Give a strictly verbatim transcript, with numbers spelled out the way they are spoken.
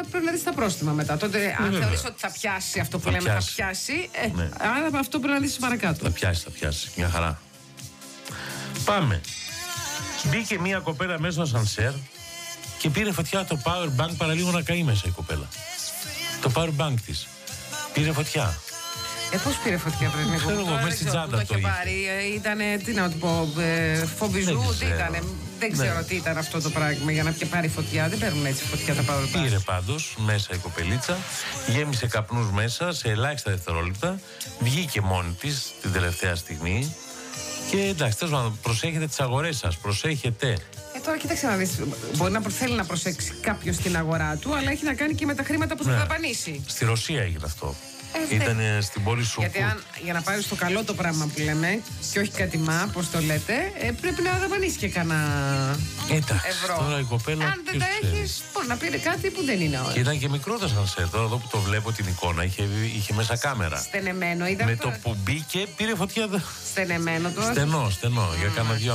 πρέπει να δεις τα πρόστιμα μετά. Τότε, αν θεωρείς ότι θα πιάσει αυτό που θα λέμε, πιάσει. θα πιάσει. Ε, ναι. Άρα αυτό πρέπει να δεις παρακάτω. Θα πιάσει, θα πιάσει. Μια χαρά. Πάμε. Μπήκε μια κοπέλα μέσα στο ασανσέρ και πήρε φωτιά το power bank, παραλίγο να καεί μέσα η κοπέλα. Το power bank της. Πήρε φωτιά. Ε, πώς πήρε φωτιά πριν λίγο? Ξέρω εγώ, μέσα στην τσάντα το είχε. Ήτανε, τι να του πω, ε, φοβιζού, τι ήτανε. Δεν ξέρω ναι. τι ήταν αυτό το πράγμα για να πάρει φωτιά. Δεν παίρνουν έτσι φωτιά τα power bank. Πήρε πάντως μέσα η κοπελίτσα, γέμισε καπνούς μέσα σε ελάχιστα δευτερόλεπτα, βγήκε μόνη της την τελευταία στιγμή. Και εντάξει, τέλος πάντων, προσέχετε τις αγορές σας, προσέχετε. Ε, τώρα κοίταξε να δεις. Μπορεί να θέλει να προσέξει κάποιος την αγορά του, αλλά έχει να κάνει και με τα χρήματα που θα ναι. δαπανίσει. Στη Ρωσία έγινε αυτό. Ε, Ήταν ναι. στην πόλη Σουρκούτ. Γιατί αν, για να πάρεις το καλό το πράγμα που λέμε, και όχι κάτι μα, πώς το λέτε, ε, πρέπει να δαπανίσει και κανένα ευρώ. Τώρα η κοπέλα. Αν δεν τα έχεις, μπορεί να πήρε κάτι που δεν είναι. Και ήταν και μικρό το σανσέρ. Τώρα εδώ που το βλέπω την εικόνα, είχε, είχε μέσα κάμερα. Στενεμένο, είδα. Με το που μπήκε, πήρε φωτιά. Στενεμένο τώρα. Στενό, στενό. Mm. Για κάνα δυο